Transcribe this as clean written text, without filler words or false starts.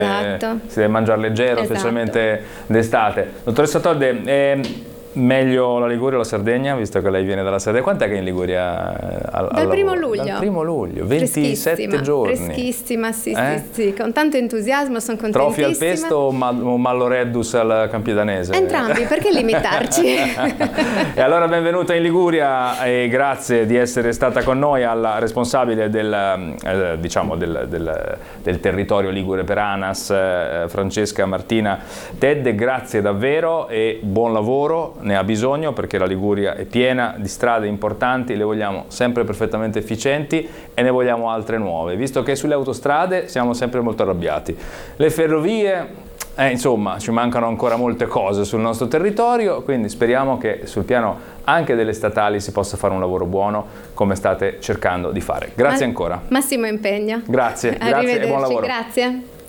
si deve mangiare leggero, specialmente d'estate. Dottoressa Todde, meglio la Liguria o la Sardegna, visto che lei viene dalla Sardegna? Quant'è che è in Liguria? Dal 1° luglio. Dal 1° luglio, 27 giorni. Freschissima, sì, con tanto entusiasmo, sono contentissima. Trofi al pesto o Mallo Reddus al Campidanese? Entrambi, perché limitarci? E allora benvenuta in Liguria e grazie di essere stata con noi, alla responsabile del territorio ligure per ANAS, Francesca Martina Tedde. Grazie davvero e buon lavoro. Ne ha bisogno, perché la Liguria è piena di strade importanti, le vogliamo sempre perfettamente efficienti e ne vogliamo altre nuove, visto che sulle autostrade siamo sempre molto arrabbiati. Le ferrovie, insomma, ci mancano ancora molte cose sul nostro territorio, quindi speriamo che sul piano anche delle statali si possa fare un lavoro buono, come state cercando di fare. Grazie ancora. Massimo impegno. Grazie e buon lavoro. Grazie.